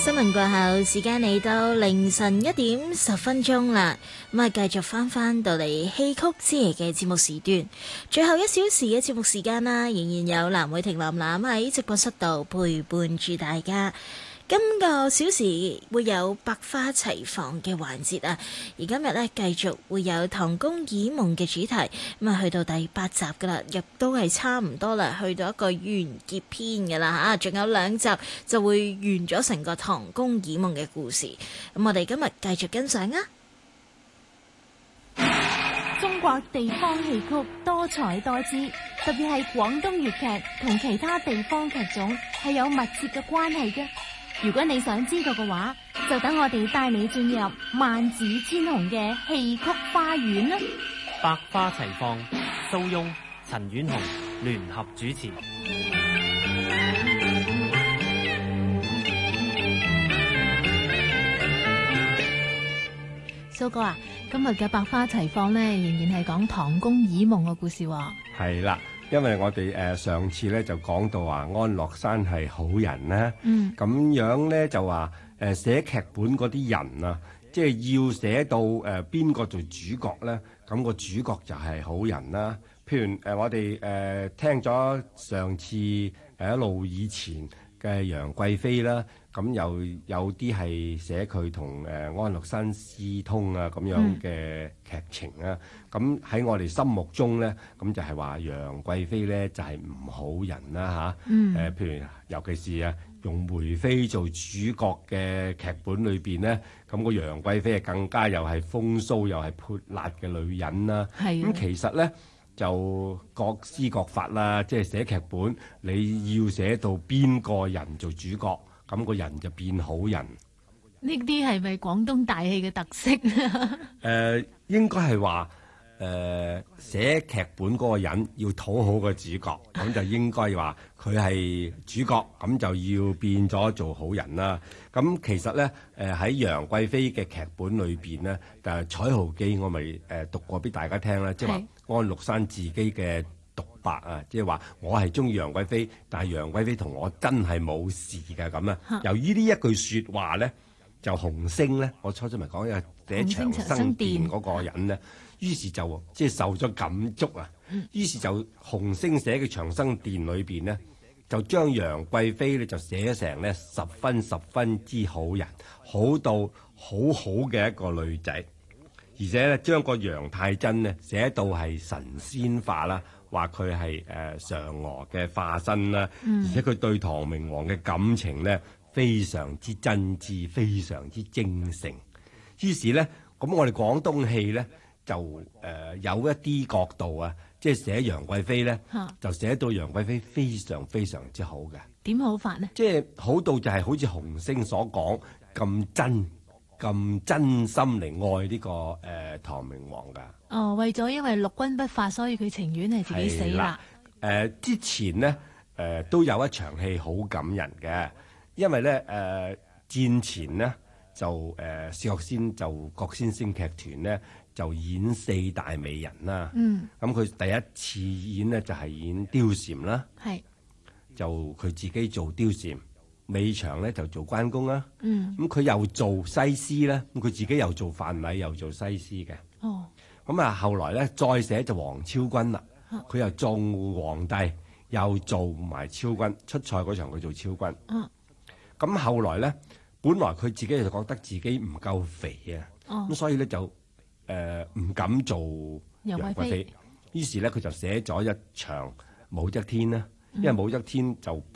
新聞過後，時間嚟到凌晨1:10啦，咁啊繼續翻到嚟戲曲之夜嘅節目時段，最後1小時嘅節目時間啦，仍然有藍偉霆藍藍喺直播室度陪伴住大家。今個小時會有百花齊放嘅環節啊，而今日呢，繼續會有唐宮以夢嘅主題，咁啊去到第8集噶啦，亦都係差唔多啦，去到一個完結篇噶啦嚇，仲有2集就會完咗成個唐宮以夢嘅故事。咁我哋今日繼續跟上啊！ 中國地方戲曲多彩多姿，特別係廣東粵劇同其他地方劇種係有密切嘅關係嘅。如果你想知道嘅話，就等我哋帶你進入萬紫千紅嘅戲曲花園啦！ 百花齊放，蘇翁、陳婉紅聯合主持。 蘇哥啊，今日嘅百花齊放呢，仍然係講唐宮以夢嘅故事喎。 係啦。因為我哋上次咧就講到話安樂山係好人啦，咁樣咧就話寫劇本嗰啲人啊，即係要寫到邊個做主角咧，咁個主角就係好人啦。譬如我哋聽咗上次一路以前嘅楊貴妃啦，咁又有啲係寫佢同安樂山私通啊咁樣嘅劇情啊，咁喺我哋心目中咧，咁就係話楊貴妃咧就係唔好人啦嚇，譬如尤其是用梅妃做主角嘅劇本裏邊咧，咁個楊貴妃更加又係風騷又係潑辣嘅女人啦，咁其實咧。就各施各法啦，即係寫劇本，你要寫到邊個人做主角，咁個人就變好人。 呢啲係咪廣東大戲嘅特色？ 應該係話寫劇本嗰個人要討好個主角，咁就應該話佢係主角，咁就要變咗做好人啦。咁其實咧，喺楊貴妃嘅劇本裏邊咧，《彩豪記》我咪讀過俾大家聽啦，即係話安祿山自己嘅獨白啊，即係話我係中意楊貴妃，但係楊貴妃同我真係冇事嘅咁啊。由於呢一句説話咧，就紅星咧，我初初咪講嘅寫長生殿嗰個人咧。於是就即係受咗感觸啊！於是就紅星寫嘅《長生殿》裏邊呢，就將楊貴妃咧就寫成咧十分之好人，好到好嘅一個女仔，而且咧將個楊太真呢寫到係神仙化啦，話佢係嫦娥嘅化身啦，而且佢對唐明皇嘅感情呢非常之真摯，非常之精誠。於是咧，咁我哋廣東戲咧。就有一啲角度啊，即係寫楊貴妃咧，就寫到楊貴妃非常之好嘅。 點好法呢？ 即係好到就係好似紅星所講咁真心嚟愛呢個唐明皇㗎。 哦，為咗因為陸軍不發，所以佢情願係自己死啦。 之前呢，都有一場戲好感人嘅，因為咧戰前呢，就薛覺先就郭先聲劇團呢。就演4大美人啦，咁佢第一次演呢，就係演貂蟬啦，就佢自己做貂蟬，尾場咧就做關公啦，咁佢又做西施啦，咁佢自己又做范蠡又做西施嘅，咁啊後來咧再寫就王昭君啦，佢又做皇帝又做埋昭君，出塞嗰場佢做昭君，咁後來咧本來佢自己就覺得自己唔夠肥啊，咁所以咧就唔敢做楊貴妃，於是咧佢就寫咗一場武則天啦，因為武則天就